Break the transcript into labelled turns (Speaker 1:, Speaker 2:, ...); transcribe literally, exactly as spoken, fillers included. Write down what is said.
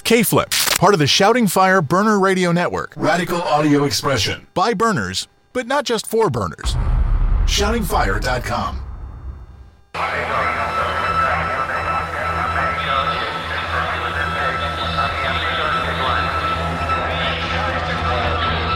Speaker 1: K-Flip, part of the Shouting Fire Burner Radio Network. Radical audio expression. By burners, but not just for burners. shouting fire dot com.
Speaker 2: I